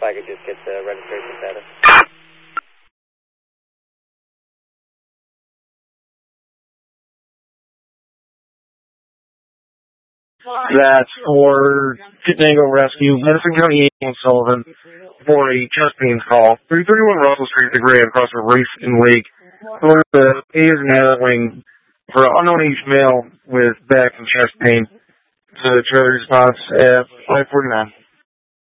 If I could just get the registration status. That's for Tango Rescue, Madison County Agent Sullivan, for a chest pains call. 331 Russell Street, the Gray, across the Race and Lake. For the A is in the wing for an unknown age male with back and chest pain. So the trailer response at 5:49.